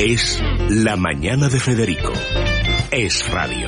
Es La Mañana de Federico. Es radio.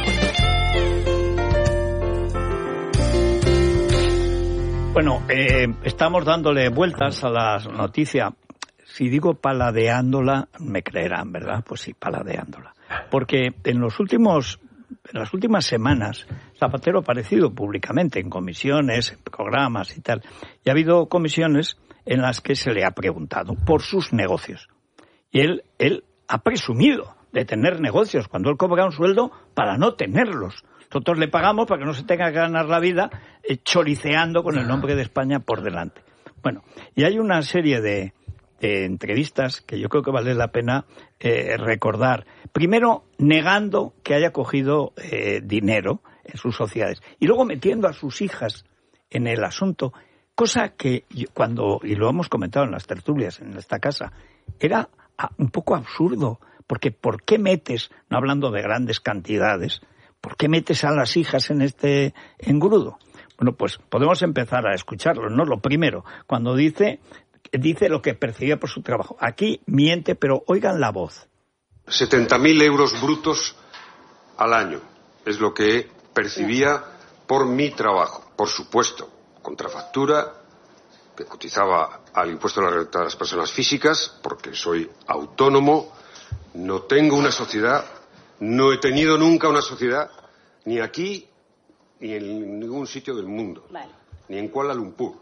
Bueno, estamos dándole vueltas a la noticia. Si digo paladeándola, me creerán, ¿verdad? Pues sí, paladeándola. Porque en las últimas semanas, Zapatero ha aparecido públicamente en comisiones, en programas y tal. Y ha habido comisiones en las que se le ha preguntado por sus negocios. Y él ha presumido de tener negocios cuando él cobra un sueldo para no tenerlos. Nosotros le pagamos para que no se tenga que ganar la vida choriceando con el nombre de España por delante. Bueno, y hay una serie de entrevistas que yo creo que vale la pena recordar. Primero, negando que haya cogido dinero en sus sociedades. Y luego metiendo a sus hijas en el asunto. Cosa que y lo hemos comentado en las tertulias en esta casa, era un poco absurdo. Porque ¿por qué metes, no hablando de grandes cantidades, por qué metes a las hijas en este engrudo? Bueno, pues podemos empezar a escucharlo, ¿no? Lo primero, cuando dice lo que percibía por su trabajo. Aquí miente, pero oigan la voz. 70.000 euros brutos al año es lo que percibía por mi trabajo. Por supuesto, contrafactura, que cotizaba al impuesto de la renta de las personas físicas, porque soy autónomo. No tengo una sociedad, no he tenido nunca una sociedad, ni aquí ni en ningún sitio del mundo, vale. Ni en Kuala Lumpur.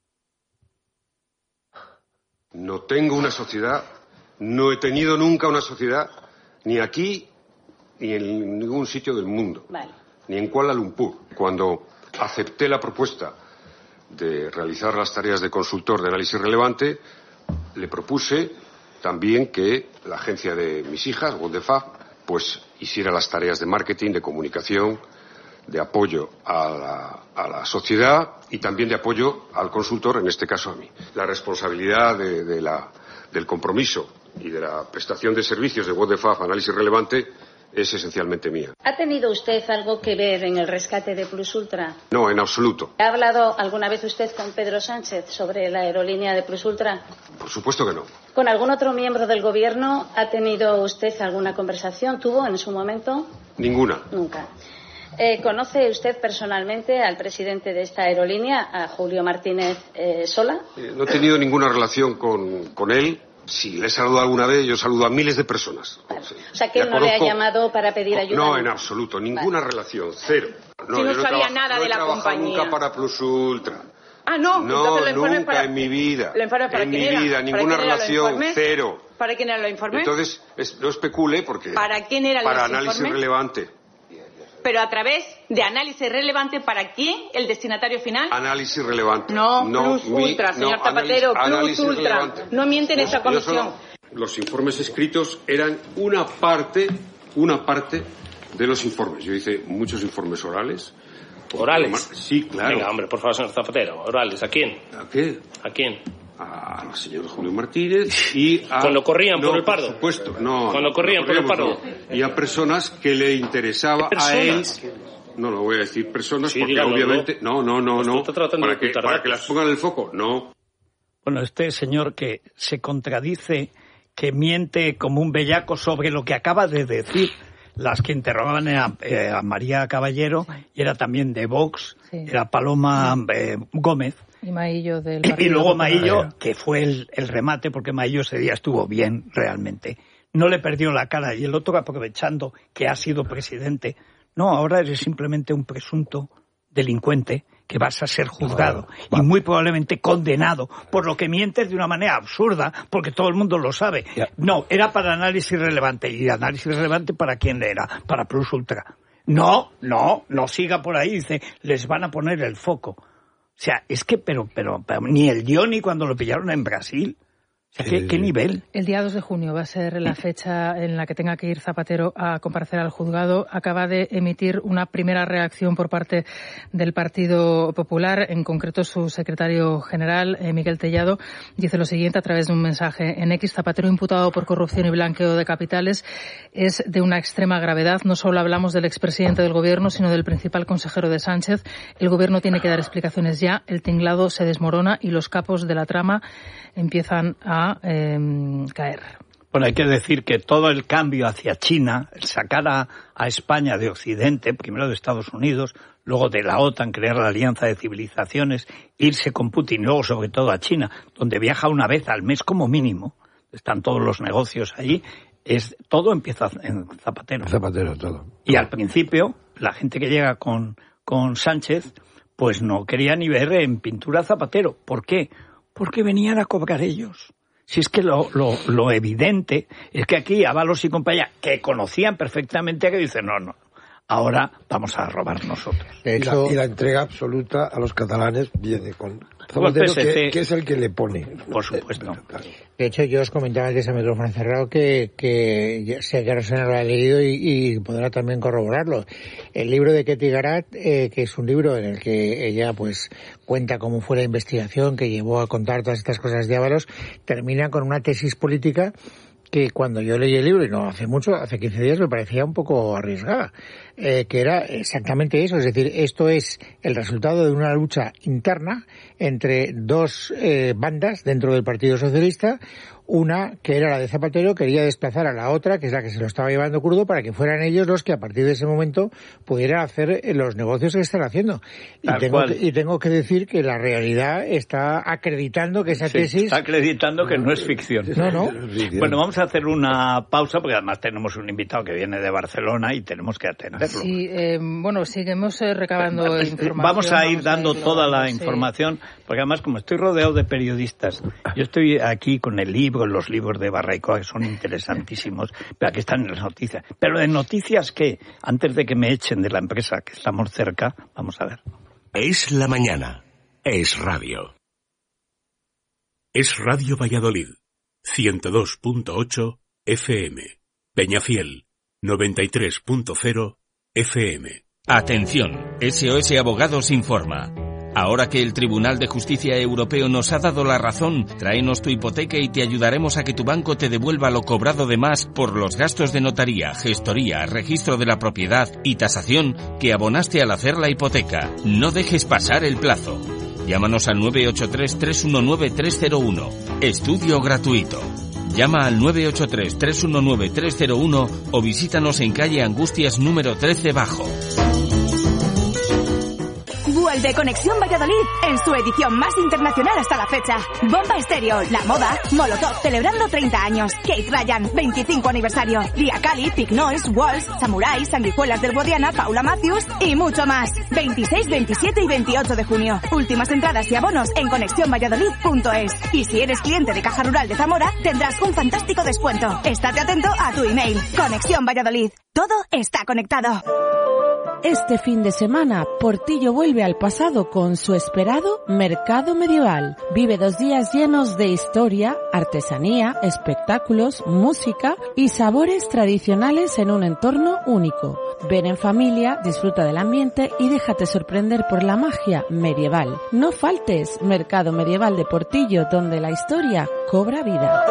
No tengo una sociedad, no he tenido nunca una sociedad, ni aquí ni en ningún sitio del mundo, vale. Ni en Kuala Lumpur. Cuando acepté la propuesta de realizar las tareas de consultor de análisis relevante, le propuse también que la agencia de mis hijas, WDFA, pues hiciera las tareas de marketing, de comunicación, de apoyo a la sociedad y también de apoyo al consultor, en este caso a mí. La responsabilidad del compromiso y de la prestación de servicios de WDFA, análisis relevante, es esencialmente mía. ¿Ha tenido usted algo que ver en el rescate de Plus Ultra? No, en absoluto. ¿Ha hablado alguna vez usted con Pedro Sánchez sobre la aerolínea de Plus Ultra? Por supuesto que no. ¿Con algún otro miembro del gobierno ha tenido usted alguna conversación? ¿Tuvo en su momento? Ninguna. Nunca. ¿Conoce usted personalmente al presidente de esta aerolínea, a Julio Martínez Sola? No he tenido ninguna relación con él. Si le he saludado alguna vez, yo saludo a miles de personas. Vale. O sea, que él no le ha llamado para pedir ayuda. No, en absoluto. Ninguna relación. Cero. No, si no sabía nada de la compañía. No he trabajado nunca para Plus Ultra. Ah, no. No, nunca en mi vida. En mi vida, ninguna relación. Cero. ¿Para quién era el informe? Entonces, no especule porque... ¿Para quién era el informe? Para análisis relevante. Pero a través de análisis relevante, ¿para quién el destinatario final? Análisis relevante. No, Plus Ultra, señor Zapatero, Plus Ultra. Relevante. No miente en esa comisión. Los informes escritos eran una parte de los informes. Yo hice muchos informes orales. ¿Orales? Sí, claro. Venga, hombre, por favor, señor Zapatero. ¿Orales? ¿A quién? ¿A qué? ¿A quién? Al señor Julio Martínez y a... Cuando corrían por el Pardo. Por supuesto, no. Cuando corrían por el Pardo. No. Y a personas que le interesaba a él. No lo voy a decir personas porque dígalo, obviamente... No. Para que las pongan en el foco. No. Bueno, este señor que se contradice, que miente como un bellaco sobre lo que acaba de decir, las que interrogaban a María Caballero, y era también de Vox, sí. Era Paloma Gómez. Y Maillo del Partido Y luego Popular. Maillo, que fue el remate, porque Maillo ese día estuvo bien, realmente. No le perdió la cara. Y el otro, aprovechando que ha sido presidente, no, ahora eres simplemente un presunto delincuente que vas a ser juzgado y muy probablemente condenado por lo que mientes de una manera absurda, porque todo el mundo lo sabe. No, era para análisis relevante. ¿Y análisis relevante para quién era? Para Plus Ultra. No siga por ahí, dice, les van a poner el foco. O sea, es que, pero ni el dio ni cuando lo pillaron en Brasil. O sea, ¿qué nivel? El día 2 de junio va a ser la fecha en la que tenga que ir Zapatero a comparecer al juzgado. Acaba de emitir una primera reacción por parte del Partido Popular, en concreto su secretario general, Miguel Tellado, dice lo siguiente a través de un mensaje en X: Zapatero imputado por corrupción y blanqueo de capitales es de una extrema gravedad. No solo hablamos del expresidente del Gobierno, sino del principal consejero de Sánchez. El Gobierno tiene que dar explicaciones ya. El tinglado se desmorona y los capos de la trama empiezan a caer. Bueno, hay que decir que todo el cambio hacia China, el sacar a España de Occidente, primero de Estados Unidos, luego de la OTAN, crear la Alianza de Civilizaciones, irse con Putin, luego sobre todo a China, donde viaja una vez al mes como mínimo, están todos los negocios allí, todo empieza en Zapatero. Zapatero, todo. Y al principio, la gente que llega con Sánchez, pues no quería ni ver en pintura Zapatero. ¿Por qué? Porque venían a cobrar ellos. Si es que lo evidente es que aquí Ábalos y compañía, que conocían perfectamente, que dicen, no, ahora vamos a robar nosotros. De hecho, y la entrega absoluta a los catalanes viene con Zapatero, que es el que le pone. Por supuesto. De hecho, yo os comentaba antes a micrófono cerrado que sé que Rosana lo ha leído y podrá también corroborarlo. El libro de Ketty Garat, que es un libro en el que ella pues cuenta cómo fue la investigación que llevó a contar todas estas cosas de Ábalos, termina con una tesis política que cuando yo leí el libro, y no hace mucho, hace 15 días, me parecía un poco arriesgada, que era exactamente eso, es decir, esto es el resultado de una lucha interna entre dos bandas dentro del Partido Socialista. Una, que era la de Zapatero, quería desplazar a la otra, que es la que se lo estaba llevando crudo, para que fueran ellos los que a partir de ese momento pudieran hacer los negocios que están haciendo. Y tengo que decir que la realidad está acreditando que esa tesis... Está acreditando que no es ficción. No. Bueno, vamos a hacer una pausa, porque además tenemos un invitado que viene de Barcelona y tenemos que atenderlo. Sí, seguimos recabando información. Vamos a ir dando toda la información, porque además, como estoy rodeado de periodistas, yo estoy aquí con el libro, los libros de Barraicoa, que son interesantísimos, pero aquí están en las noticias. Pero de noticias que, antes de que me echen de la empresa, que estamos cerca, vamos a ver. Es la mañana. Es radio. Es Radio Valladolid. 102.8 FM. Peñafiel. 93.0 FM. Atención, SOS Abogados informa. Ahora que el Tribunal de Justicia Europeo nos ha dado la razón, tráenos tu hipoteca y te ayudaremos a que tu banco te devuelva lo cobrado de más por los gastos de notaría, gestoría, registro de la propiedad y tasación que abonaste al hacer la hipoteca. No dejes pasar el plazo. Llámanos al 983-319-301. Estudio gratuito. Llama al 983-319-301 o visítanos en calle Angustias número 13 Bajo. Vuelve Conexión Valladolid en su edición más internacional hasta la fecha. Bomba Estéreo, La Moda, Molotov celebrando 30 años, Kate Ryan, 25 aniversario, Lia Cali, Pig Noise, Walls, Samurai, Sanguijuelas del Guadiana, Paula Matthews y mucho más. 26, 27 y 28 de junio. Últimas entradas y abonos en conexionvalladolid.es. Y si eres cliente de Caja Rural de Zamora, tendrás un fantástico descuento. Estate atento a tu email. Conexión Valladolid. Todo está conectado. Este fin de semana, Portillo vuelve al pasado con su esperado Mercado Medieval. Vive 2 días llenos de historia, artesanía, espectáculos, música y sabores tradicionales en un entorno único. Ven en familia, disfruta del ambiente y déjate sorprender por la magia medieval. No faltes, Mercado Medieval de Portillo, donde la historia cobra vida.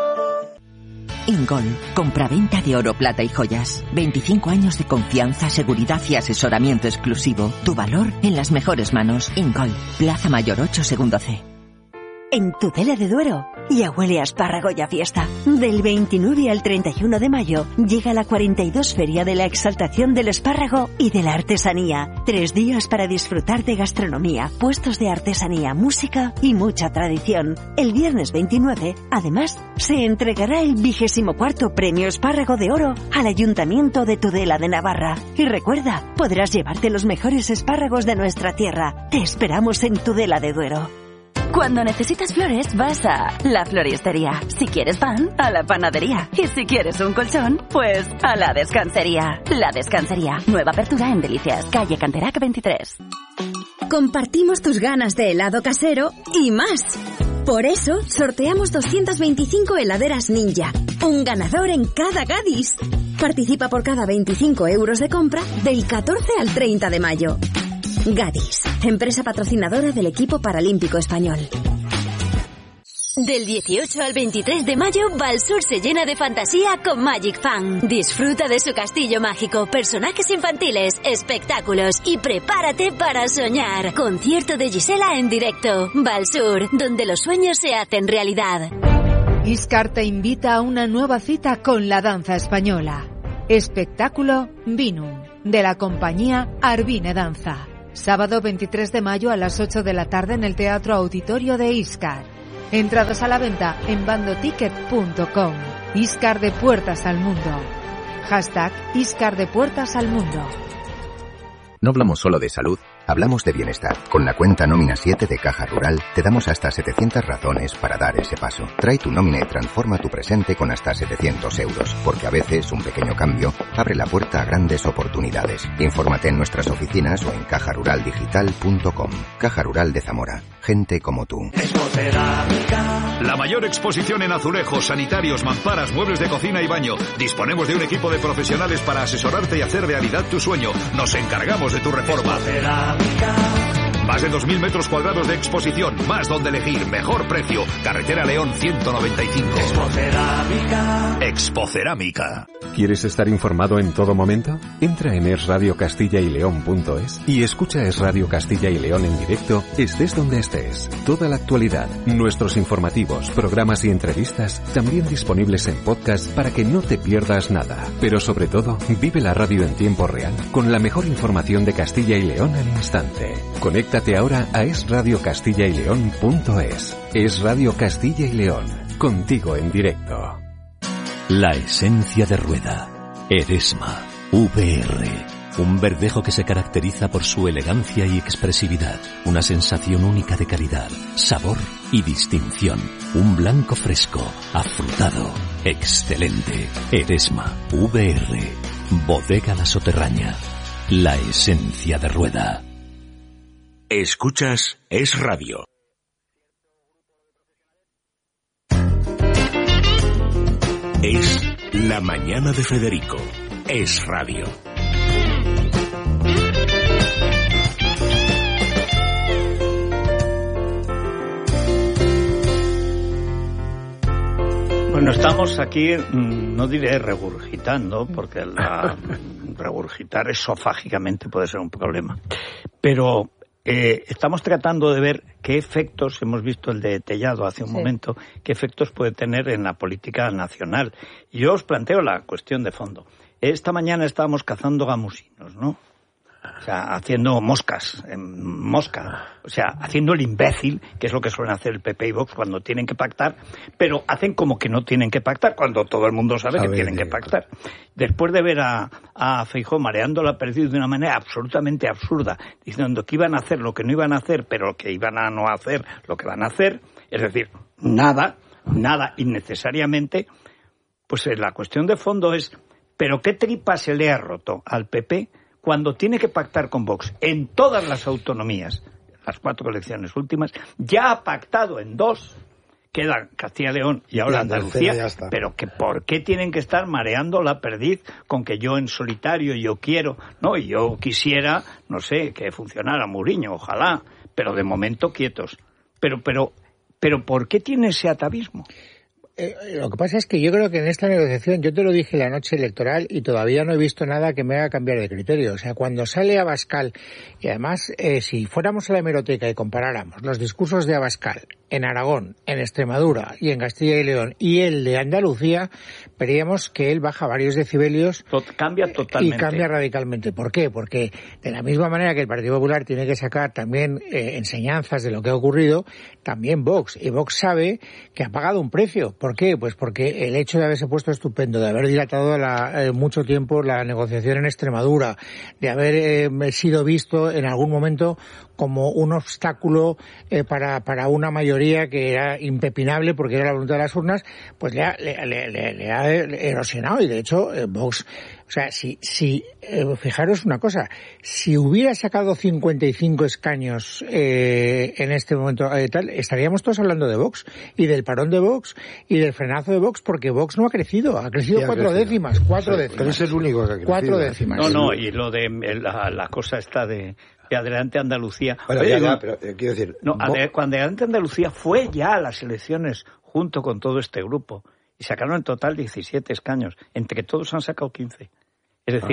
Ingol, compraventa de oro, plata y joyas. 25 años de confianza, seguridad y asesoramiento exclusivo. Tu valor en las mejores manos. Ingol, Plaza Mayor 8, segundo C. En Tudela de Duero ya huele a espárrago y a fiesta. Del 29 al 31 de mayo llega la 42 Feria de la Exaltación del Espárrago y de la Artesanía. 3 días para disfrutar de gastronomía, puestos de artesanía, música y mucha tradición. El viernes 29, además, se entregará el 24º Premio Espárrago de Oro al Ayuntamiento de Tudela de Navarra. Y recuerda, podrás llevarte los mejores espárragos de nuestra tierra. Te esperamos en Tudela de Duero. Cuando necesitas flores, vas a La Floristería. Si quieres pan, a la panadería. Y si quieres un colchón, pues a La Descansería. La Descansería. Nueva apertura en Delicias, calle Canterac 23. Compartimos tus ganas de helado casero y más. Por eso, sorteamos 225 heladeras Ninja. Un ganador en cada Gadis. Participa por cada 25 euros de compra del 14 al 30 de mayo. Gadis, empresa patrocinadora del equipo paralímpico español. Del 18 al 23 de mayo, Valsur se llena de fantasía con Magic Fan. Disfruta de su castillo mágico, personajes infantiles, espectáculos y prepárate para soñar. Concierto de Gisela en directo. Valsur, donde los sueños se hacen realidad. Iscar te invita a una nueva cita con la danza española. Espectáculo Vinum, de la compañía Arvine Danza. Sábado 23 de mayo a las 8 de la tarde en el Teatro Auditorio de Iscar. Entradas a la venta en bandoticket.com. Iscar de puertas al mundo. Hashtag Iscar de puertas al mundo. No hablamos solo de salud, hablamos de bienestar. Con la cuenta Nómina 7 de Caja Rural te damos hasta 700 razones para dar ese paso. Trae tu nómina y transforma tu presente con hasta 700 euros, porque a veces un pequeño cambio abre la puerta a grandes oportunidades. Infórmate en nuestras oficinas o en cajaruraldigital.com. Caja Rural de Zamora. Gente como tú. La mayor exposición en azulejos, sanitarios, mamparas, muebles de cocina y baño. Disponemos de un equipo de profesionales para asesorarte y hacer realidad tu sueño. Nos encargamos de tu reforma. Más de 2.000 metros cuadrados de exposición, más donde elegir, mejor precio. Carretera León 195. Expocerámica. ¿Quieres estar informado en todo momento? Entra en esradiocastilla-y-león.es y escucha Es Radio Castilla y León en directo, estés donde estés. Toda la actualidad, nuestros informativos, programas y entrevistas, también disponibles en podcast para que no te pierdas nada. Pero sobre todo, vive la radio en tiempo real, con la mejor información de Castilla y León al instante. Conéctate ahora a esradiocastilla-y-león.es. Es Radio Castilla y León, contigo en directo. La esencia de Rueda. Eresma. VR. Un verdejo que se caracteriza por su elegancia y expresividad. Una sensación única de calidad, sabor y distinción. Un blanco fresco, afrutado, excelente. Eresma. VR. Bodega La Soterraña. La esencia de Rueda. Escuchas Es Radio. Es La Mañana de Federico. Es Radio. Bueno, estamos aquí, no diré regurgitando, porque regurgitar esofágicamente puede ser un problema, pero estamos tratando de ver qué efectos, hemos visto el de Tellado hace un momento, qué efectos puede tener en la política nacional. Y yo os planteo la cuestión de fondo. Esta mañana estábamos cazando gamusinos, ¿no? O sea, haciendo moscas, o sea, haciendo el imbécil, que es lo que suelen hacer el PP y Vox cuando tienen que pactar, pero hacen como que no tienen que pactar, cuando todo el mundo sabe que tienen que pactar. Después de ver a Feijóo mareando la perdiz de una manera absolutamente absurda, diciendo que iban a hacer lo que no iban a hacer, pero que iban a no hacer lo que van a hacer, es decir, nada innecesariamente, pues la cuestión de fondo es, ¿pero qué tripa se le ha roto al PP cuando tiene que pactar con Vox en todas las autonomías, las 4 elecciones últimas? Ya ha pactado en 2, queda Castilla y León y ahora Andalucía, pero que ¿por qué tienen que estar mareando la perdiz con que yo en solitario yo quiero, no, y yo quisiera, no sé, que funcionara Mourinho, ojalá, pero de momento quietos. Pero ¿por qué tiene ese atavismo? Lo que pasa es que yo creo que en esta negociación, yo te lo dije la noche electoral y todavía no he visto nada que me haga cambiar de criterio. O sea, cuando sale Abascal, y además, si fuéramos a la hemeroteca y comparáramos los discursos de Abascal en Aragón, en Extremadura y en Castilla y León y el de Andalucía, veríamos que él baja varios decibelios. Cambia totalmente. Y cambia radicalmente. ¿Por qué? Porque de la misma manera que el Partido Popular tiene que sacar también enseñanzas de lo que ha ocurrido, también Vox. Y Vox sabe que ha pagado un precio. ¿Por qué? Pues porque el hecho de haberse puesto estupendo, de haber dilatado mucho tiempo la negociación en Extremadura, de haber sido visto en algún momento como un obstáculo para una mayoría que era impepinable porque era la voluntad de las urnas, pues le ha erosionado. Y de hecho Vox, o sea, fijaros una cosa, si hubiera sacado 55 escaños en este momento estaríamos todos hablando de Vox y del parón de Vox y del frenazo de Vox, porque Vox no ha crecido 4 décimas. Pero es el único que ha crecido. 4 décimas. No, y lo de la cosa está de Adelante Andalucía. Bueno, pero quiero decir... Cuando Adelante Andalucía fue ya a las elecciones junto con todo este grupo y sacaron en total 17 escaños. Entre todos han sacado 15. Es decir,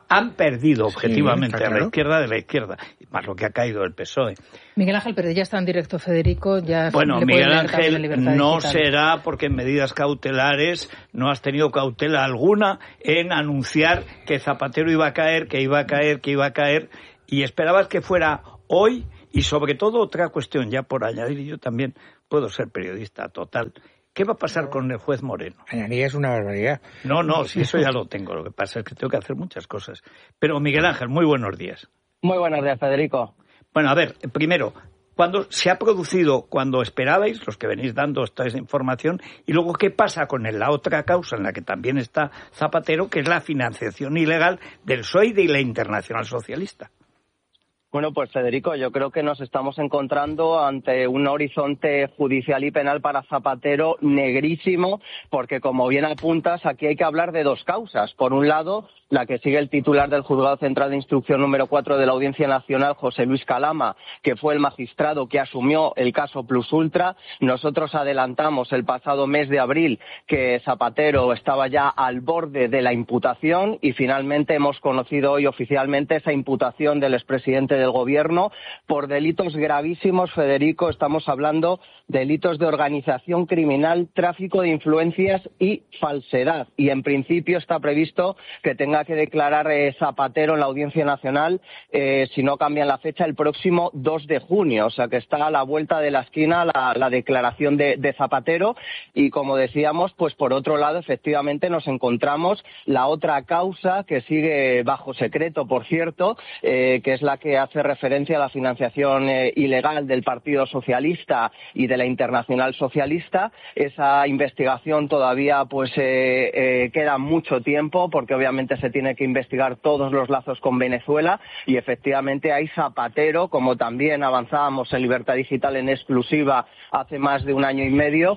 han perdido objetivamente a la izquierda de la izquierda, más lo que ha caído el PSOE. Miguel Ángel, pero ya está en directo, Federico. Bueno, Miguel Ángel no será porque en medidas cautelares no has tenido cautela alguna en anunciar que Zapatero iba a caer, que iba a caer, y esperabas que fuera hoy. Y sobre todo otra cuestión, ya por añadir, y yo también puedo ser periodista total, ¿qué va a pasar con el juez Moreno? Añadir es una barbaridad. No, si eso ya lo tengo, lo que pasa es que tengo que hacer muchas cosas. Pero Miguel Ángel, muy buenos días. Muy buenos días, Federico. Bueno, a ver, primero, ¿cuándo se ha producido, cuando esperabais, los que venís dando esta información, y luego qué pasa con la otra causa en la que también está Zapatero, que es la financiación ilegal del PSOE y de la Internacional Socialista? Bueno, pues Federico, yo creo que nos estamos encontrando ante un horizonte judicial y penal para Zapatero negrísimo, porque como bien apuntas, aquí hay que hablar de dos causas. Por un lado, la que sigue el titular del Juzgado Central de Instrucción número 4 de la Audiencia Nacional, José Luis Calama, que fue el magistrado que asumió el caso Plus Ultra. Nosotros adelantamos el pasado mes de abril que Zapatero estaba ya al borde de la imputación y finalmente hemos conocido hoy oficialmente esa imputación del expresidente del Gobierno por delitos gravísimos, Federico. Estamos hablando de delitos de organización criminal, tráfico de influencias y falsedad. Y en principio está previsto que tenga que declarar Zapatero en la Audiencia Nacional, si no cambian la fecha, el próximo 2 de junio. O sea que está a la vuelta de la esquina la declaración de Zapatero. Y como decíamos, pues por otro lado, efectivamente nos encontramos la otra causa que sigue bajo secreto, por cierto, que es la que hace referencia a la financiación ilegal del Partido Socialista y de la Internacional Socialista. Esa investigación todavía pues queda mucho tiempo, porque obviamente se tiene que investigar todos los lazos con Venezuela, y efectivamente hay Zapatero, como también avanzábamos en Libertad Digital en exclusiva hace más de un año y medio,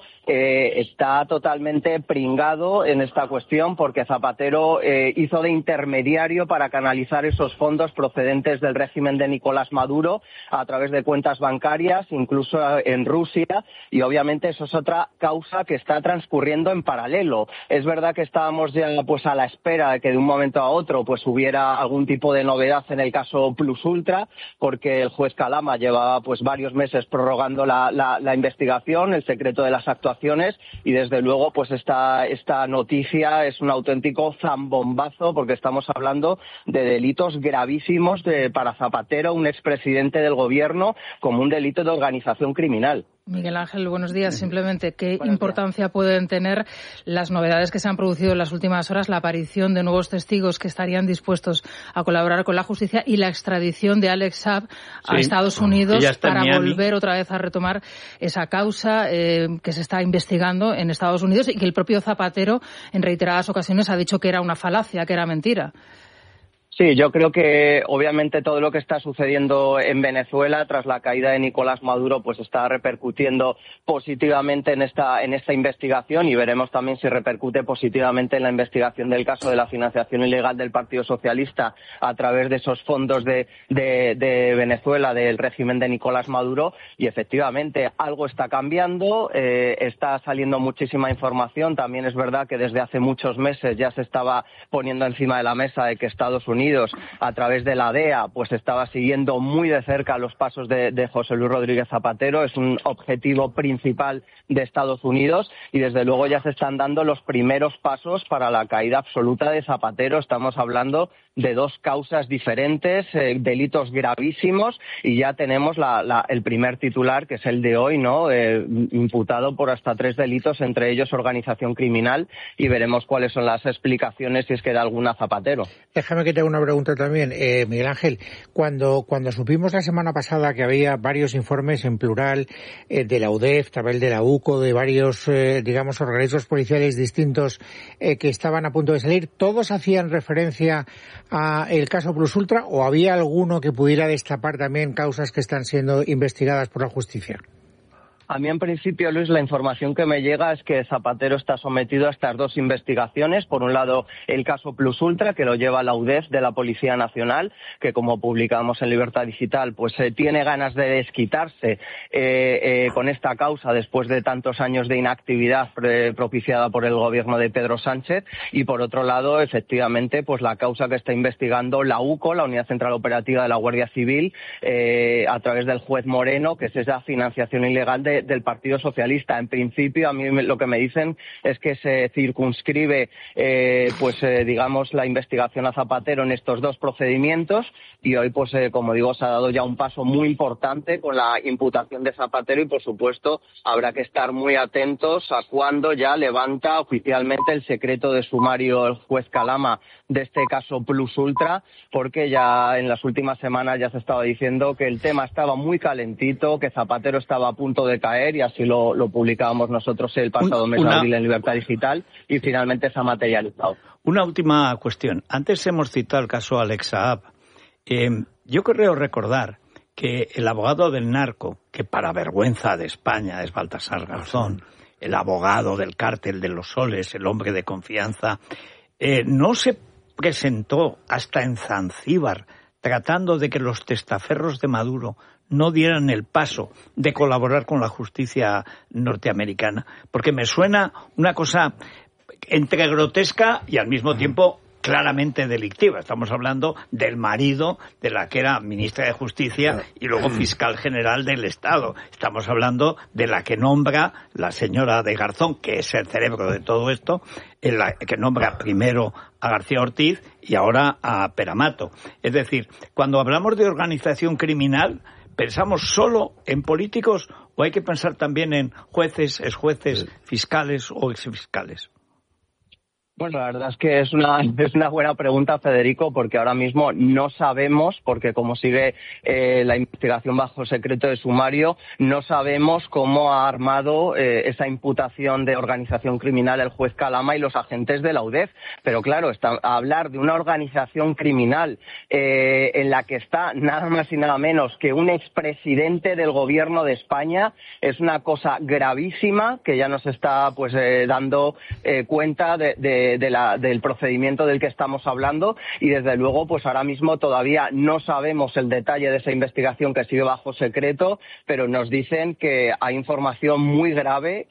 está totalmente pringado en esta cuestión, porque Zapatero hizo de intermediario para canalizar esos fondos procedentes del régimen de Nicolás Maduro a través de cuentas bancarias, incluso en Rusia, y obviamente eso es otra causa que está transcurriendo en paralelo. Es verdad que estábamos ya pues a la espera de que de un momento a otro pues hubiera algún tipo de novedad en el caso Plus Ultra, porque el juez Calama llevaba pues varios meses prorrogando la investigación, el secreto de las actuaciones, y desde luego pues esta noticia es un auténtico zambombazo, porque estamos hablando de delitos gravísimos para Zapatero, un expresidente del Gobierno, como un delito de organización criminal. Miguel Ángel, buenos días. Simplemente, ¿qué importancia pueden tener las novedades que se han producido en las últimas horas, la aparición de nuevos testigos que estarían dispuestos a colaborar con la justicia y la extradición de Alex Saab a Estados Unidos para volver otra vez a retomar esa causa que se está investigando en Estados Unidos y que el propio Zapatero en reiteradas ocasiones ha dicho que era una falacia, que era mentira? Sí, yo creo que obviamente todo lo que está sucediendo en Venezuela tras la caída de Nicolás Maduro pues está repercutiendo positivamente en esta investigación, y veremos también si repercute positivamente en la investigación del caso de la financiación ilegal del Partido Socialista a través de esos fondos de Venezuela del régimen de Nicolás Maduro. Y efectivamente algo está cambiando, está saliendo muchísima información. También es verdad que desde hace muchos meses ya se estaba poniendo encima de la mesa de que Estados Unidos, a través de la DEA, pues estaba siguiendo muy de cerca los pasos de José Luis Rodríguez Zapatero. Es un objetivo principal de Estados Unidos, y desde luego ya se están dando los primeros pasos para la caída absoluta de Zapatero. Estamos hablando de dos causas diferentes, delitos gravísimos, y ya tenemos el primer titular, que es el de hoy, ¿no? Imputado por hasta 3 delitos, entre ellos organización criminal, y veremos cuáles son las explicaciones, si es que da alguna Zapatero. Déjame que te haga una pregunta también, Miguel Ángel. Cuando supimos la semana pasada que había varios informes en plural de la UDEF, también de la UCO, de varios, organismos policiales distintos que estaban a punto de salir, ¿todos hacían referencia a el caso Plus Ultra, o había alguno que pudiera destapar también causas que están siendo investigadas por la justicia? A mí, en principio, Luis, la información que me llega es que Zapatero está sometido a estas dos investigaciones. Por un lado, el caso Plus Ultra, que lo lleva la UDEF de la Policía Nacional, que, como publicamos en Libertad Digital, pues tiene ganas de desquitarse con esta causa después de tantos años de inactividad propiciada por el gobierno de Pedro Sánchez. Y, por otro lado, efectivamente, pues la causa que está investigando la UCO, la Unidad Central Operativa de la Guardia Civil, a través del juez Moreno, que es esa financiación ilegal del Partido Socialista. En principio, a mí lo que me dicen es que se circunscribe, digamos, la investigación a Zapatero en estos dos procedimientos, y hoy, pues, como digo, se ha dado ya un paso muy importante con la imputación de Zapatero, y, por supuesto, habrá que estar muy atentos a cuándo ya levanta oficialmente el secreto de sumario el juez Calama de este caso Plus Ultra, porque ya en las últimas semanas ya se estaba diciendo que el tema estaba muy calentito, que Zapatero estaba a punto de caer, y así lo publicábamos nosotros el pasado mes de abril en Libertad Digital, y finalmente se ha materializado. Una última cuestión. Antes hemos citado el caso Alex Saab. Yo creo recordar que el abogado del narco, que para vergüenza de España es Baltasar Garzón, el abogado del cártel de los Soles, el hombre de confianza, no se presentó hasta en Zanzíbar tratando de que los testaferros de Maduro no dieran el paso de colaborar con la justicia norteamericana, porque me suena una cosa entre grotesca y al mismo tiempo claramente delictiva. Estamos hablando del marido de la que era ministra de Justicia y luego fiscal general del Estado. Estamos hablando de la que nombra la señora de Garzón, que es el cerebro de todo esto, la que nombra primero a García Ortiz y ahora a Peramato. Es decir, cuando hablamos de organización criminal, ¿pensamos solo en políticos o hay que pensar también en jueces, exjueces, fiscales o exfiscales? Bueno, la verdad es que es una buena pregunta, Federico, porque ahora mismo no sabemos, porque como sigue la investigación bajo secreto de sumario, no sabemos cómo ha armado esa imputación de organización criminal el juez Calama y los agentes de la UDEF. Pero claro, hablar de una organización criminal en la que está nada más y nada menos que un expresidente del gobierno de España es una cosa gravísima que ya nos está dando cuenta del procedimiento del que estamos hablando, y desde luego pues ahora mismo todavía no sabemos el detalle de esa investigación que sigue bajo secreto, pero nos dicen que hay información muy grave,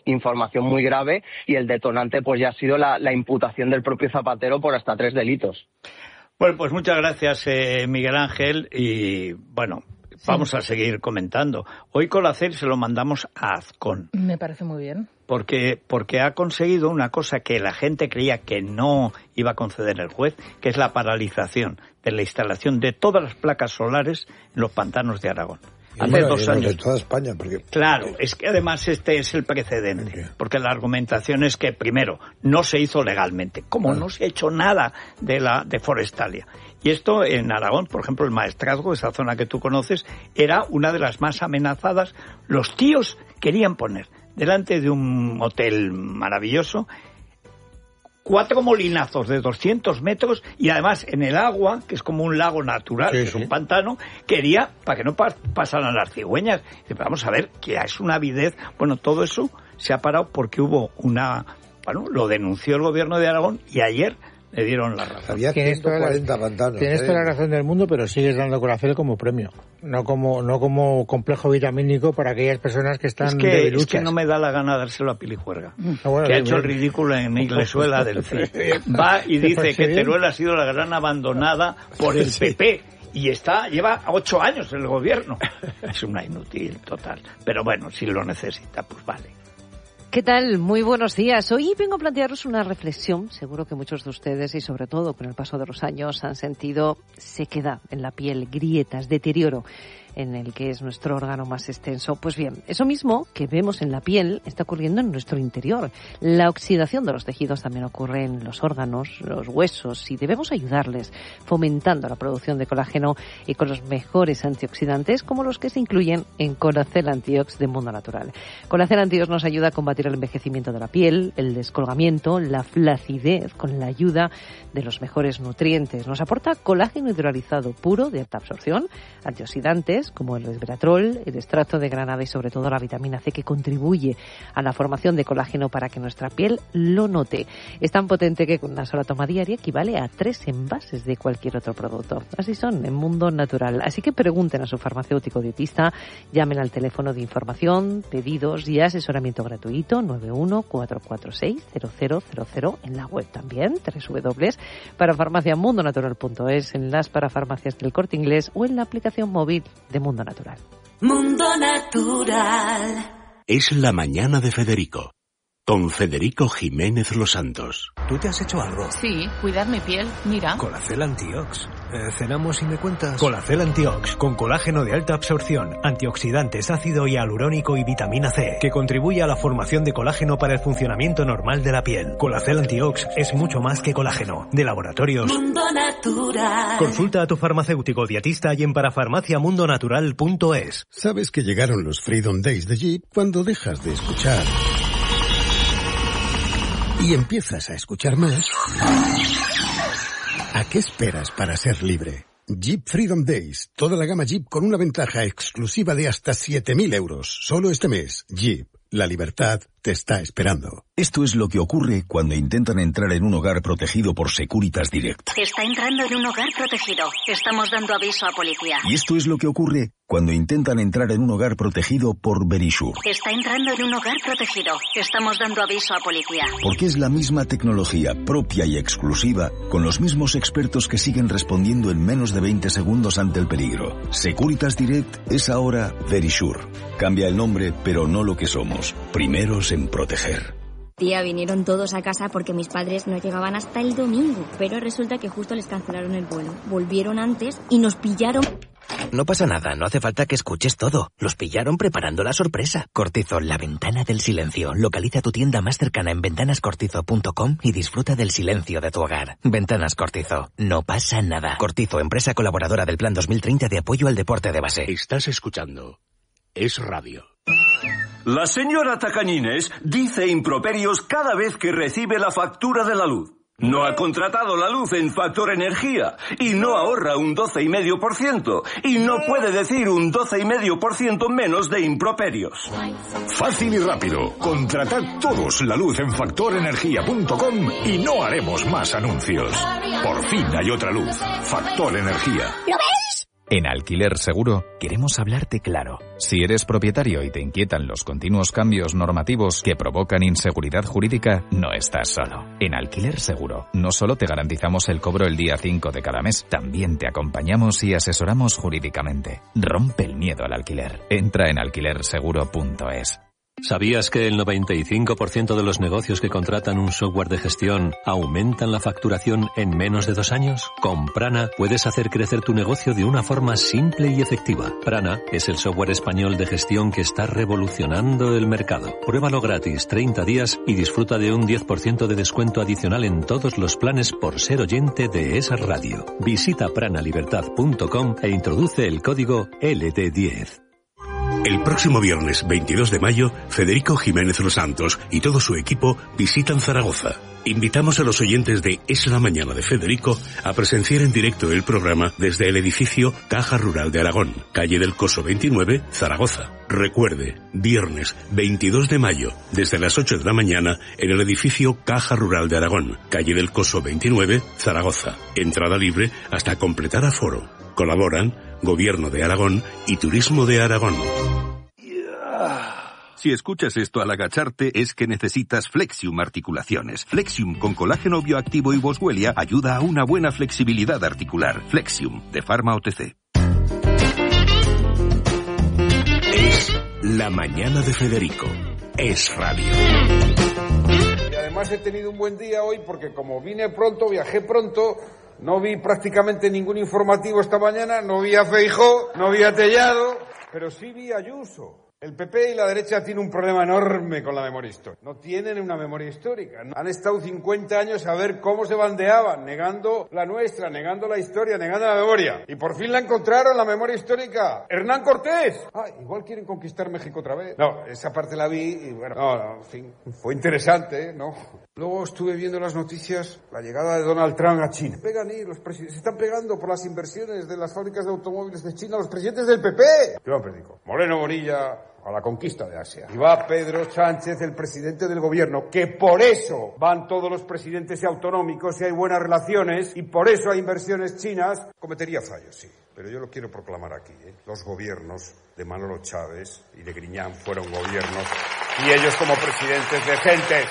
y el detonante pues ya ha sido la imputación del propio Zapatero por hasta 3 delitos. Bueno, pues muchas gracias, Miguel Ángel, y bueno, vamos a seguir comentando. Hoy Colacer se lo mandamos a Azcón. Me parece muy bien. Porque ha conseguido una cosa que la gente creía que no iba a conceder el juez, que es la paralización de la instalación de todas las placas solares en los pantanos de Aragón. Hace 2 años. De toda España, porque... Claro, es que además este es el precedente, porque la argumentación es que, primero, no se hizo legalmente, como no se ha hecho nada de Forestalia. Y esto en Aragón, por ejemplo, el Maestrazgo, esa zona que tú conoces, era una de las más amenazadas. Los tíos querían poner delante de un hotel maravilloso 4 molinazos de 200 metros y además en el agua, que es como un lago natural, que es un pantano, quería para que no pasaran las cigüeñas. Y vamos a ver, que es una avidez. Bueno, todo eso se ha parado porque hubo lo denunció el gobierno de Aragón y ayer le dieron la razón. Había 140 pantanos. Tienes toda la razón del mundo, pero sigues dando Colacel como premio, no como complejo vitamínico para aquellas personas que están debiluchas. Es que no me da la gana dárselo a Pilijuerga, que ha hecho el ridículo en Iglesuela del CID. Va y dice que Teruel ha sido la gran abandonada por el PP. Y lleva 8 años en el gobierno. Es una inútil total. Pero bueno, si lo necesita, pues vale. ¿Qué tal? Muy buenos días. Hoy vengo a plantearos una reflexión. Seguro que muchos de ustedes, y sobre todo con el paso de los años, han sentido sequedad en la piel, grietas, deterioro en el que es nuestro órgano más extenso. Pues bien, eso mismo que vemos en la piel está ocurriendo en nuestro interior. La oxidación de los tejidos también ocurre en los órganos, los huesos, y debemos ayudarles fomentando la producción de colágeno y con los mejores antioxidantes como los que se incluyen en Colacel Antiox de Mundo Natural. Colacel Antiox nos ayuda a combatir el envejecimiento de la piel, el descolgamiento, la flacidez con la ayuda de los mejores nutrientes. Nos aporta colágeno hidrolizado puro de alta absorción, antioxidantes, minerales como el resveratrol, el extracto de granada y sobre todo la vitamina C, que contribuye a la formación de colágeno para que nuestra piel lo note. Es tan potente que con una sola toma diaria equivale a 3 envases de cualquier otro producto. Así son en Mundo Natural. Así que pregunten a su farmacéutico dietista, llamen al teléfono de información, pedidos y asesoramiento gratuito 914460000, en la web también www.parafarmaciamundonatural.es, en las parafarmacias del Corte Inglés o en la aplicación móvil de Mundo Natural. Mundo Natural. Es la mañana de Federico, con Federico Jiménez Los Santos. ¿Tú te has hecho algo? Sí, cuidar mi piel, mira. Colacel Antiox. Cenamos y me cuentas. Colacel Antiox, con colágeno de alta absorción, antioxidantes, ácido hialurónico y vitamina C, que contribuye a la formación de colágeno para el funcionamiento normal de la piel. Colacel Antiox es mucho más que colágeno. De Laboratorios Mundo Natural. Consulta a tu farmacéutico dietista y en parafarmaciamundonatural.es. ¿Sabes que llegaron los Freedom Days de Jeep cuando dejas de escuchar y empiezas a escuchar más? ¿A qué esperas para ser libre? Jeep Freedom Days. Toda la gama Jeep con una ventaja exclusiva de hasta 7.000 euros. Solo este mes. Jeep. La libertad te está esperando. Esto es lo que ocurre cuando intentan entrar en un hogar protegido por Securitas Direct. Está entrando en un hogar protegido. Estamos dando aviso a policía. Y esto es lo que ocurre cuando intentan entrar en un hogar protegido por Verisure. Está entrando en un hogar protegido. Estamos dando aviso a policía. Porque es la misma tecnología propia y exclusiva, con los mismos expertos que siguen respondiendo en menos de 20 segundos ante el peligro. Securitas Direct es ahora Verisure. Cambia el nombre, pero no lo que somos. Primeros en proteger. Tía, vinieron todos a casa porque mis padres no llegaban hasta el domingo, pero resulta que justo les cancelaron el vuelo. Volvieron antes y nos pillaron. No pasa nada, no hace falta que escuches todo. Los pillaron preparando la sorpresa. Cortizol, la ventana del silencio. Localiza tu tienda más cercana en ventanascortizo.com y disfruta del silencio de tu hogar. Ventanas Cortizo, no pasa nada. Cortizo, empresa colaboradora del Plan 2030 de apoyo al deporte de base. Estás escuchando Es Radio. La señora Tacañines dice improperios cada vez que recibe la factura de la luz. No ha contratado la luz en Factor Energía y no ahorra un 12,5% y no puede decir un 12,5% menos de improperios. Fácil y rápido. Contratad todos la luz en factorenergia.com y no haremos más anuncios. Por fin hay otra luz. Factor Energía. ¿Lo ves? En Alquiler Seguro queremos hablarte claro. Si eres propietario y te inquietan los continuos cambios normativos que provocan inseguridad jurídica, no estás solo. En Alquiler Seguro no solo te garantizamos el cobro el día 5 de cada mes, también te acompañamos y asesoramos jurídicamente. Rompe el miedo al alquiler. Entra en alquilerseguro.es. ¿Sabías que el 95% de los negocios que contratan un software de gestión aumentan la facturación en menos de 2 años? Con Prana puedes hacer crecer tu negocio de una forma simple y efectiva. Prana es el software español de gestión que está revolucionando el mercado. Pruébalo gratis 30 días y disfruta de un 10% de descuento adicional en todos los planes por ser oyente de esa radio. Visita pranalibertad.com e introduce el código LT10. El próximo viernes 22 de mayo, Federico Jiménez Los Santos y todo su equipo visitan Zaragoza. Invitamos a los oyentes de Es la Mañana de Federico a presenciar en directo el programa desde el edificio Caja Rural de Aragón, calle del Coso 29, Zaragoza. Recuerde, viernes 22 de mayo, desde las 8 de la mañana, en el edificio Caja Rural de Aragón, calle del Coso 29, Zaragoza. Entrada libre hasta completar aforo. Colaboran Gobierno de Aragón y Turismo de Aragón. Si escuchas esto al agacharte es que necesitas Flexium Articulaciones. Flexium con colágeno bioactivo y boswellia ayuda a una buena flexibilidad articular. Flexium, de Pharma OTC. Es la mañana de Federico. Es Radio. Y además he tenido un buen día hoy porque como vine pronto, viajé pronto, no vi prácticamente ningún informativo esta mañana, no vi a Feijóo, no vi a Tellado, pero sí vi a Ayuso. El PP y la derecha tienen un problema enorme con la memoria histórica. No tienen una memoria histórica. Han estado 50 años a ver cómo se bandeaban, negando la nuestra, negando la historia, negando la memoria. Y por fin la encontraron, la memoria histórica. ¡Hernán Cortés! Igual quieren conquistar México otra vez. No, esa parte la vi y bueno, en fin, fue interesante, ¿no? Luego estuve viendo las noticias, la llegada de Donald Trump a China. Se están pegando por las inversiones de las fábricas de automóviles de China los presidentes del PP. Yo predico. Moreno Bonilla a la conquista de Asia. Y va Pedro Sánchez, el presidente del gobierno, que por eso van todos los presidentes autonómicos y hay buenas relaciones y por eso hay inversiones chinas. Cometería fallos, sí. Pero yo lo quiero proclamar aquí, ¿eh? Los gobiernos de Manolo Chávez y de Griñán fueron gobiernos y ellos como presidentes decentes.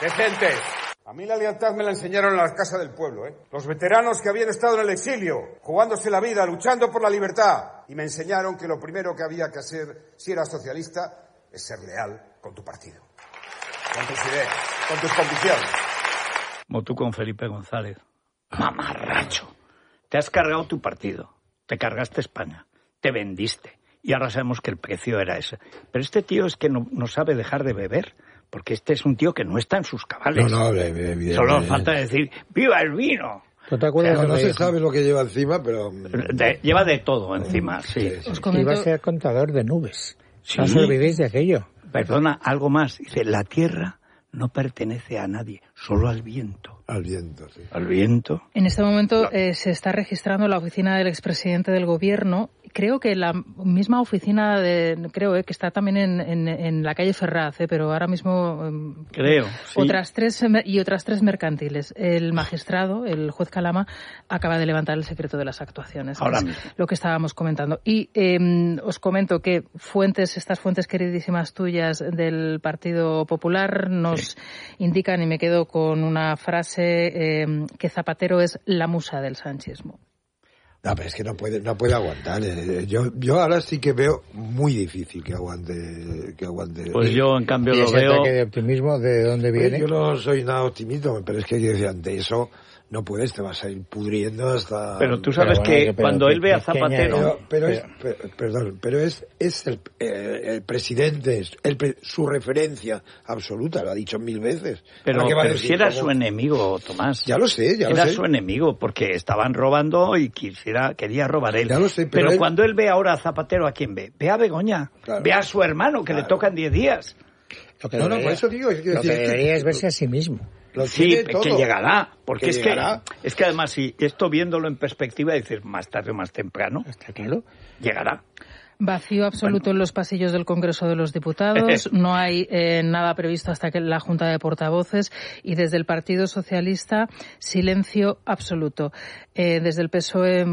A mí la lealtad me la enseñaron en la Casa del Pueblo, ¿eh? Los veteranos que habían estado en el exilio, jugándose la vida, luchando por la libertad. Y me enseñaron que lo primero que había que hacer, si eras socialista, es ser leal con tu partido. Con tus ideas, con tus convicciones. Como tú con Felipe González. Mamarracho. Te has cargado tu partido. Te cargaste España. Te vendiste. Y ahora sabemos que el precio era ese. Pero este tío es que no sabe dejar de beber. Porque este es un tío que no está en sus cabales. No, solo falta decir, ¡viva el vino! ¿No te acuerdas? No se sabe lo que lleva encima, pero... Lleva de todo encima, sí. Iba a ser contador de nubes. Sí. No os olvidéis de aquello. Perdona, algo más. Dice, la tierra no pertenece a nadie, solo al viento. Al viento, sí. Al viento. En este momento se está registrando la oficina del expresidente del gobierno. Creo que la misma oficina que está también en la calle Ferraz, pero ahora mismo creo sí. otras tres mercantiles. El magistrado, el juez Calama, acaba de levantar el secreto de las actuaciones. Ahora mismo. Lo que estábamos comentando. Y os comento que estas fuentes queridísimas tuyas del Partido Popular nos indican, y me quedo con una frase, que Zapatero es la musa del sanchismo. No, pero es que no puede aguantar. Yo ahora sí que veo muy difícil que aguante. Pues yo, en cambio, lo veo... ¿Y ese ataque de optimismo de dónde viene? Yo no soy nada optimista, pero es que ante eso no puedes, te vas a ir pudriendo hasta... Pero tú sabes cuando él ve a Zapatero... Pero es el presidente, su referencia absoluta, lo ha dicho 1000 veces. Pero si era su enemigo, Tomás. Ya lo sé. Era su enemigo, porque estaban robando y quería robar él. Ya lo sé, pero cuando él ve ahora a Zapatero, ¿a quién ve? Ve a Begoña, ve a su hermano, que le tocan 10 días. Por eso digo... Lo que debería es verse a sí mismo. Sí, que llegará, porque es que además, si esto viéndolo en perspectiva, dices más tarde o más temprano, está claro, llegará. Vacío absoluto en los pasillos del Congreso de los Diputados, no hay nada previsto hasta que la Junta de Portavoces, y desde el Partido Socialista, silencio absoluto. Desde el PSOE,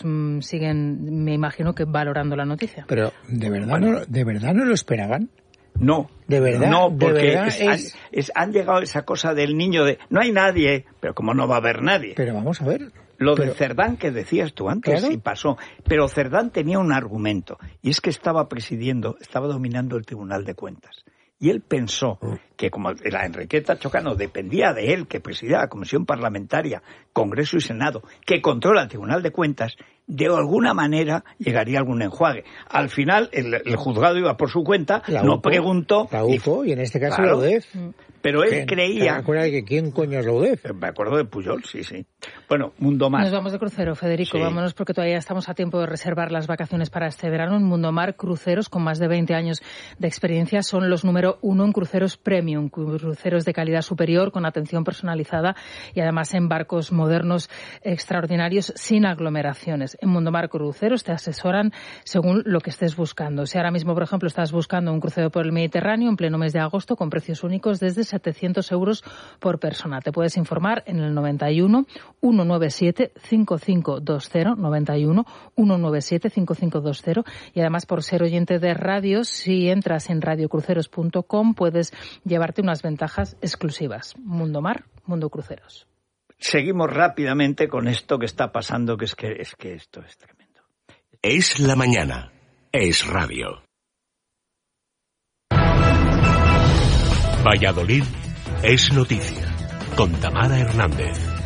siguen, me imagino que valorando la noticia. Pero, ¿de verdad no lo esperaban? No, de verdad, no, porque han llegado a esa cosa del niño de no hay nadie, pero como no va a haber nadie. Pero vamos a ver. De Cerdán que decías tú antes, claro. Sí pasó. Pero Cerdán tenía un argumento, y es que estaba dominando el Tribunal de Cuentas. Y él pensó que como la Enriqueta Chocano dependía de él, que presidía la Comisión Parlamentaria, Congreso y Senado, que controla el Tribunal de Cuentas, de alguna manera llegaría algún enjuague. Al final, el juzgado iba por su cuenta, preguntó... La UFO, y en este caso la UDEF. Pero él creía... ¿Te acuerdas de quién coño es la UDEF? Me acuerdo de Pujol, sí. Bueno, Mundo Mar. Nos vamos de crucero, Federico. Sí. Vámonos porque todavía estamos a tiempo de reservar las vacaciones para este verano. En Mundo Mar, cruceros con más de 20 años de experiencia, son los número 1 en cruceros premium, cruceros de calidad superior, con atención personalizada y además en barcos modernos extraordinarios, sin aglomeraciones. En Mundo Mar Cruceros te asesoran según lo que estés buscando. Si ahora mismo, por ejemplo, estás buscando un crucero por el Mediterráneo en pleno mes de agosto con precios únicos desde 700 euros por persona. Te puedes informar en el 91 197 5520, 91 197 5520, y además, por ser oyente de radio, si entras en radiocruceros.com puedes llevarte unas ventajas exclusivas. Mundo Mar, Mundo Cruceros. Seguimos rápidamente con esto que está pasando, que es que esto es tremendo. Es la mañana. Es radio. Valladolid es noticia. Con Tamara Hernández.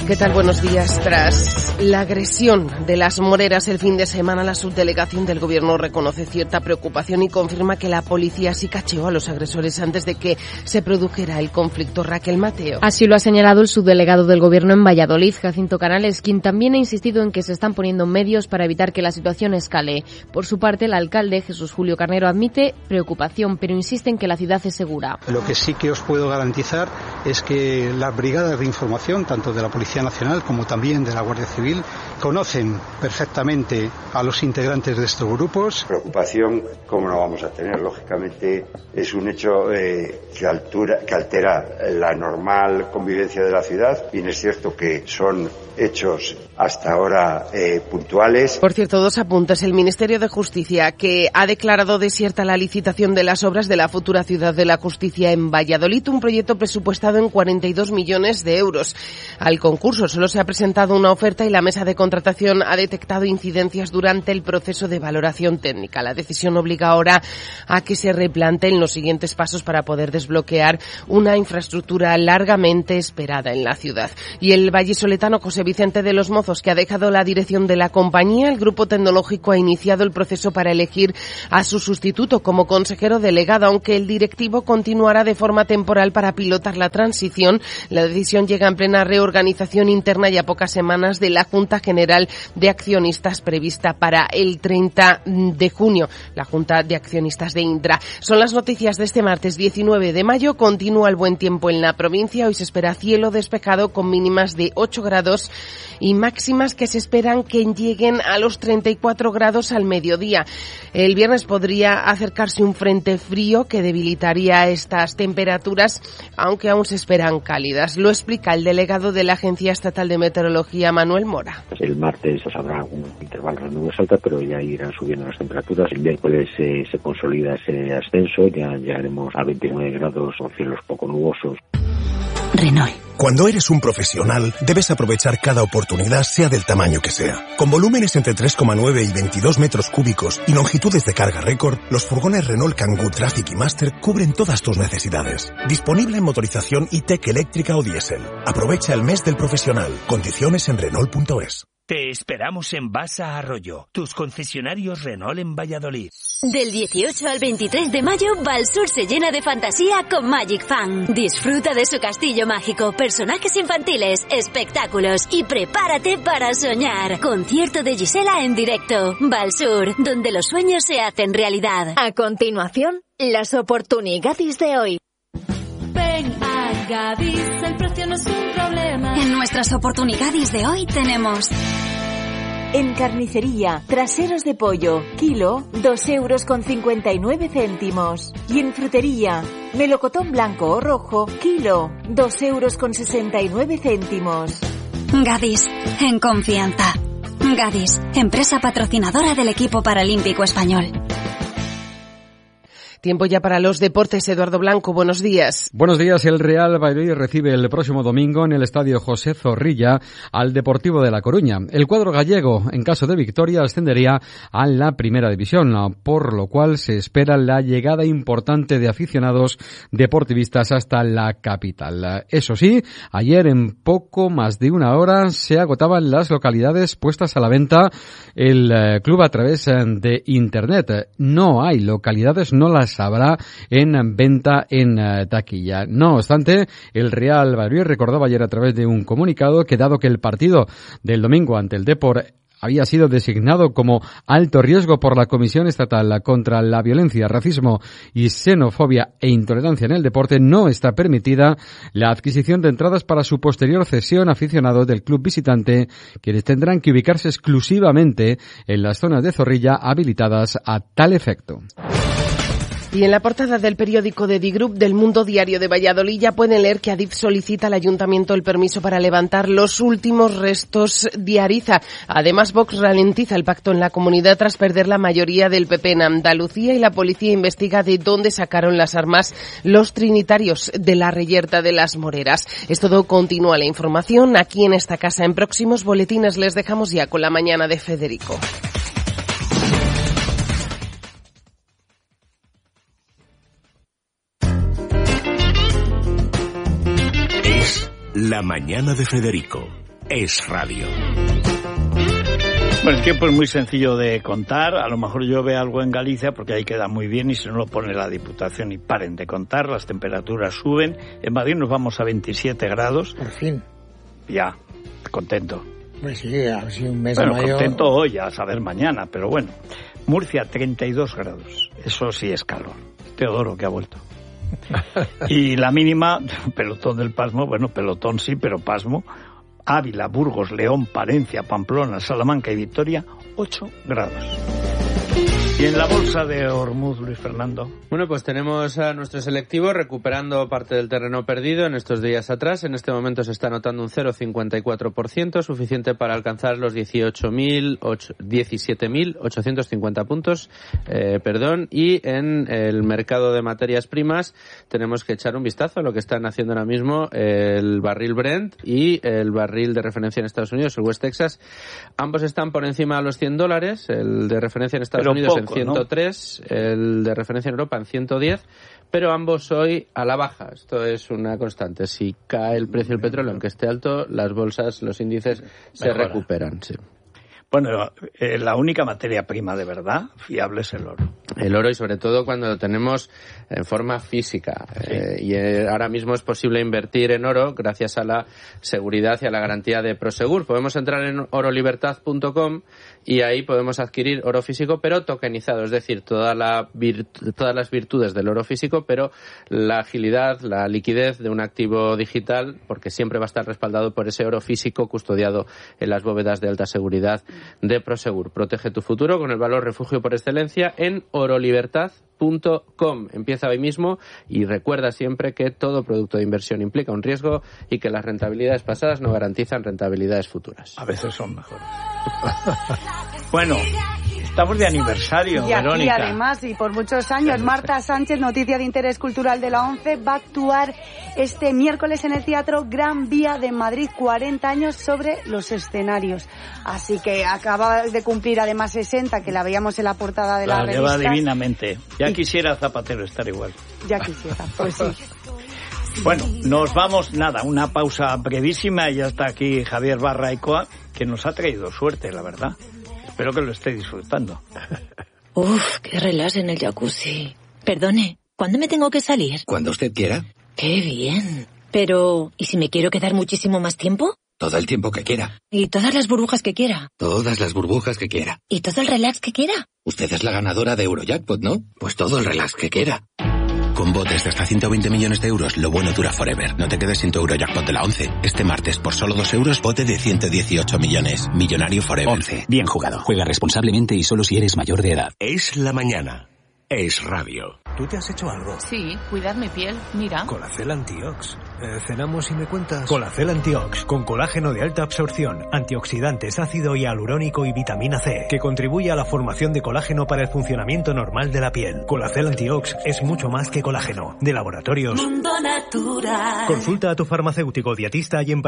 ¿Qué tal? Buenos días. Tras la agresión de las Moreras el fin de semana, la subdelegación del Gobierno reconoce cierta preocupación y confirma que la policía sí cacheó a los agresores antes de que se produjera el conflicto. Raquel Mateo. Así lo ha señalado el subdelegado del Gobierno en Valladolid, Jacinto Canales, quien también ha insistido en que se están poniendo medios para evitar que la situación escale. Por su parte, el alcalde, Jesús Julio Carnero, admite preocupación, pero insiste en que la ciudad es segura. Lo que sí que os puedo garantizar es que las brigadas de información, tanto de la Policía Nacional como también de la Guardia Civil, conocen perfectamente a los integrantes de estos grupos. Preocupación, como no vamos a tener, lógicamente es un hecho que altera la normal convivencia de la ciudad. Bien es cierto que son hechos hasta ahora puntuales. Por cierto, dos apuntes. El Ministerio de Justicia, que ha declarado desierta la licitación de las obras de la futura Ciudad de la Justicia en Valladolid, un proyecto presupuestado en 42 millones de euros. Al concurso solo se ha presentado una oferta y la mesa de contratación ha detectado incidencias durante el proceso de valoración técnica. La decisión obliga ahora a que se replanteen los siguientes pasos para poder desbloquear una infraestructura largamente esperada en la ciudad. Y el vallisoletano José Vicente de los Mozos, que ha dejado la dirección de la compañía, el grupo tecnológico ha iniciado el proceso para elegir a su sustituto como consejero delegado, aunque el directivo continuará de forma temporal para pilotar la transición. La decisión llega en plena reorganización interna y a pocas semanas de la Junta General de Accionistas prevista para el 30 de junio, la Junta de Accionistas de Indra. Son las noticias de este martes 19 de mayo. Continúa el buen tiempo en la provincia. Hoy se espera cielo despejado con mínimas de 8 grados y máximas que se esperan que lleguen a los 34 grados al mediodía. El viernes podría acercarse un frente frío que debilitaría estas temperaturas, aunque aún se esperan cálidas. Lo explica el delegado de la Agencia Estatal de Meteorología, Manuel Mora. El martes habrá un intervalo de nubes altas, pero ya irán subiendo las temperaturas. El miércoles se consolida ese ascenso, ya llegaremos a 29 grados con cielos poco nubosos. Renault. Cuando eres un profesional, debes aprovechar cada oportunidad, sea del tamaño que sea. Con volúmenes entre 3,9 y 22 metros cúbicos y longitudes de carga récord, los furgones Renault Kangoo Traffic y Master cubren todas tus necesidades. Disponible en motorización e-Tech eléctrica o diésel. Aprovecha el mes del profesional. Condiciones en Renault.es. Te esperamos en Basa Arroyo, tus concesionarios Renault en Valladolid. Del 18 al 23 de mayo, Valsur se llena de fantasía con Magic Fan. Disfruta de su castillo mágico, personajes infantiles, espectáculos y prepárate para soñar. Concierto de Gisela en directo. Valsur, donde los sueños se hacen realidad. A continuación, las oportunidades de hoy. Ven a Gadis, el precio no es un problema. En nuestras oportunidades de hoy tenemos... En carnicería, traseros de pollo, kilo, 2,59 €. Y en frutería, melocotón blanco o rojo, kilo, 2,69 €. Gadis, en confianza. Gadis, empresa patrocinadora del equipo paralímpico español. Tiempo ya para los deportes. Eduardo Blanco, buenos días. Buenos días. El Real Valladolid recibe el próximo domingo en el Estadio José Zorrilla al Deportivo de La Coruña. El cuadro gallego, en caso de victoria, ascendería a la Primera División, por lo cual se espera la llegada importante de aficionados deportivistas hasta la capital. Eso sí, ayer en poco más de una hora se agotaban las localidades puestas a la venta el club a través de Internet. No hay localidades, no las habrá en venta en taquilla. No obstante, el Real Valladolid recordaba ayer a través de un comunicado que dado que el partido del domingo ante el Depor había sido designado como alto riesgo por la Comisión Estatal contra la Violencia, Racismo y Xenofobia e Intolerancia en el Deporte, no está permitida la adquisición de entradas para su posterior cesión a aficionados del club visitante, quienes tendrán que ubicarse exclusivamente en las zonas de Zorrilla habilitadas a tal efecto. Y en la portada del periódico de Digroup del Mundo Diario de Valladolid ya pueden leer que Adif solicita al Ayuntamiento el permiso para levantar los últimos restos de Ariza. Además, Vox ralentiza el pacto en la comunidad tras perder la mayoría del PP en Andalucía y la policía investiga de dónde sacaron las armas los trinitarios de la Reyerta de las Moreras. Es todo, continúa la información aquí en esta casa. En próximos boletines les dejamos ya con la mañana de Federico. La mañana de Federico, Es Radio. Bueno, el tiempo es muy sencillo de contar. A lo mejor llueve algo en Galicia porque ahí queda muy bien y si no lo pone la Diputación y paren de contar. Las temperaturas suben. En Madrid nos vamos a 27 grados. Por fin. Ya, contento. Pues sí, ha sido un mes bueno, de mayo. Contento hoy, a saber mañana, pero bueno. Murcia, 32 grados. Eso sí es calor. Teodoro, que ha vuelto. Y la mínima, pelotón del pasmo, bueno, pelotón sí, pero pasmo. Ávila, Burgos, León, Palencia, Pamplona, Salamanca y Vitoria, 8 grados. Y en la bolsa de Ormuz, Luis Fernando. Bueno, pues tenemos a nuestro selectivo recuperando parte del terreno perdido en estos días atrás. En este momento se está anotando un 0,54%, suficiente para alcanzar los 17.850 puntos. Y en el mercado de materias primas tenemos que echar un vistazo a lo que están haciendo ahora mismo el barril Brent y el barril de referencia en Estados Unidos, el West Texas. Ambos están por encima de los $100, el de referencia en Estados Unidos en 103, ¿no? El de referencia en Europa en 110, pero ambos hoy a la baja. Esto es una constante. Si cae el precio del petróleo, aunque esté alto, las bolsas, los índices se recuperan. Sí. Bueno, la única materia prima de verdad fiable es el oro. El oro y sobre todo cuando lo tenemos en forma física. Sí. Y ahora mismo es posible invertir en oro gracias a la seguridad y a la garantía de Prosegur. Podemos entrar en orolibertad.com y ahí podemos adquirir oro físico pero tokenizado, es decir, todas las virtudes del oro físico, pero la agilidad, la liquidez de un activo digital, porque siempre va a estar respaldado por ese oro físico custodiado en las bóvedas de alta seguridad de Prosegur. Protege tu futuro con el valor refugio por excelencia en orolibertad.com. Empieza hoy mismo y recuerda siempre que todo producto de inversión implica un riesgo y que las rentabilidades pasadas no garantizan rentabilidades futuras. A veces son mejores. Bueno, estamos de aniversario, y Verónica. Y además, y por muchos años, Marta Sánchez, noticia de interés cultural de la ONCE, va a actuar este miércoles en el Teatro Gran Vía de Madrid, 40 años sobre los escenarios. Así que acaba de cumplir además 60, que la veíamos en la portada de la revista. La lleva divinamente. Ya quisiera Zapatero estar igual. Ya quisiera, pues sí. Bueno, nos vamos, nada, una pausa brevísima y ya está aquí Javier Barraicoa, que nos ha traído suerte, la verdad. Espero que lo esté disfrutando. Uf, qué relax en el jacuzzi. Perdone, ¿cuándo me tengo que salir? Cuando usted quiera. Qué bien. Pero, ¿y si me quiero quedar muchísimo más tiempo? Todo el tiempo que quiera. ¿Y todas las burbujas que quiera? Todas las burbujas que quiera. ¿Y todo el relax que quiera? Usted es la ganadora de Eurojackpot, ¿no? Pues todo el relax que quiera. Con botes de hasta 120 millones de euros, lo bueno dura forever. No te quedes sin tu Eurojackpot de la 11. Este martes, por solo 2 euros, bote de 118 millones. Millonario forever. 11. Bien jugado. Juega responsablemente y solo si eres mayor de edad. Es la mañana. Es Radio. ¿Tú te has hecho algo? Sí, cuidar mi piel. Mira. Colacel Antiox. Cenamos y me cuentas. Colacel Antiox, con colágeno de alta absorción, antioxidantes, ácido hialurónico y vitamina C, que contribuye a la formación de colágeno para el funcionamiento normal de la piel. Colacel Antiox es mucho más que colágeno. De Laboratorios Mundo Natural. Consulta a tu farmacéutico dietista y en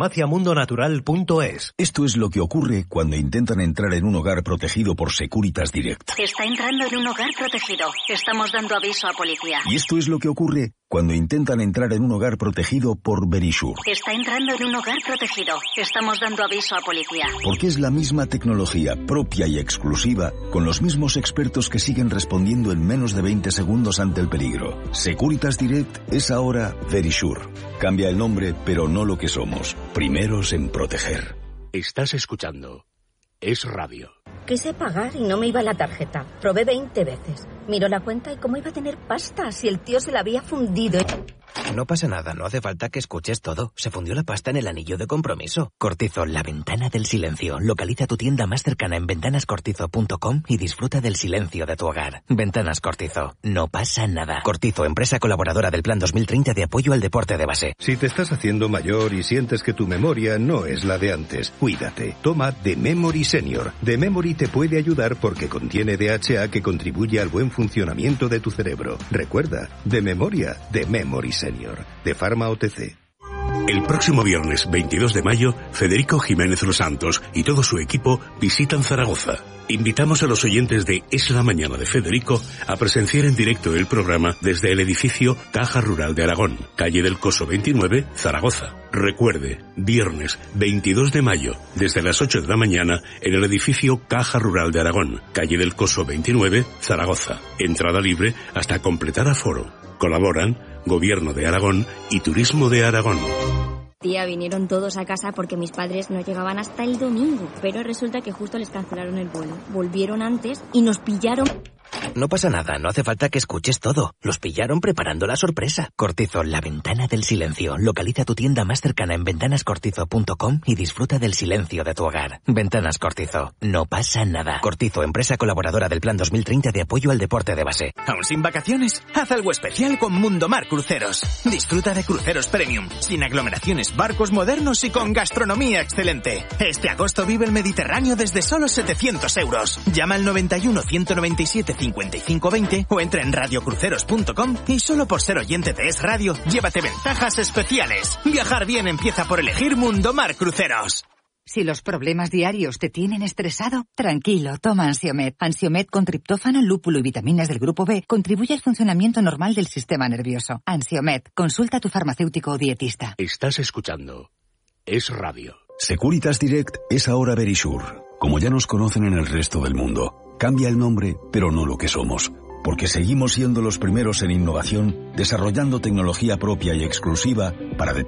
parafarmaciamundonatural.es. Esto es lo que ocurre cuando intentan entrar en un hogar protegido por Securitas Direct. Está entrando en un hogar protegido. Estamos dando aviso a policía. Y esto es lo que ocurre cuando intentan entrar en un hogar protegido por Verisure. Está entrando en un hogar protegido. Estamos dando aviso a policía. Porque es la misma tecnología propia y exclusiva, con los mismos expertos que siguen respondiendo en menos de 20 segundos ante el peligro. Securitas Direct es ahora Verisure. Cambia el nombre, pero no lo que somos. Primeros en proteger. Estás escuchando Es Radio. Quise pagar y no me iba la tarjeta. Probé 20 veces. Miró la cuenta y cómo iba a tener pasta si el tío se la había fundido. No pasa nada, no hace falta que escuches todo. Se fundió la pasta en el anillo de compromiso. Cortizo, la ventana del silencio. Localiza tu tienda más cercana en ventanascortizo.com y disfruta del silencio de tu hogar. Ventanas Cortizo. No pasa nada. Cortizo, empresa colaboradora del Plan 2030 de apoyo al deporte de base. Si te estás haciendo mayor y sientes que tu memoria no es la de antes, cuídate. Toma The Memory Senior. The Memory te puede ayudar porque contiene DHA que contribuye al buen funcionamiento de tu cerebro. Recuerda, de memoria, The Memory Senior, de Pharma OTC. El próximo viernes 22 de mayo, Federico Jiménez Los Santos y todo su equipo visitan Zaragoza. Invitamos a los oyentes de Es la Mañana de Federico a presenciar en directo el programa desde el edificio Caja Rural de Aragón, calle del Coso 29, Zaragoza. Recuerde, viernes 22 de mayo, desde las 8 de la mañana, en el edificio Caja Rural de Aragón, calle del Coso 29, Zaragoza. Entrada libre hasta completar aforo. Colaboran Gobierno de Aragón y Turismo de Aragón. Tía, vinieron todos a casa porque mis padres no llegaban hasta el domingo, pero resulta que justo les cancelaron el vuelo. Volvieron antes y nos pillaron. No pasa nada, no hace falta que escuches todo. Los pillaron preparando la sorpresa. Cortizo, la ventana del silencio. Localiza tu tienda más cercana en ventanascortizo.com y disfruta del silencio de tu hogar. Ventanas Cortizo, no pasa nada. Cortizo, empresa colaboradora del Plan 2030 de apoyo al deporte de base. ¿Aún sin vacaciones? Haz algo especial con Mundomar Cruceros. Disfruta de cruceros premium, sin aglomeraciones, barcos modernos y con gastronomía excelente. Este agosto vive el Mediterráneo desde solo 700 euros. Llama al 91 197 5520 o entra en radiocruceros.com y solo por ser oyente de Es Radio, llévate ventajas especiales. Viajar bien empieza por elegir Mundomar Cruceros. Si los problemas diarios te tienen estresado, tranquilo, toma Ansiomed. Ansiomed con triptófano, lúpulo y vitaminas del grupo B contribuye al funcionamiento normal del sistema nervioso. Ansiomed, consulta a tu farmacéutico o dietista. Estás escuchando Es Radio. Securitas Direct es ahora Verisure. Como ya nos conocen en el resto del mundo, cambia el nombre, pero no lo que somos. Porque seguimos siendo los primeros en innovación, desarrollando tecnología propia y exclusiva para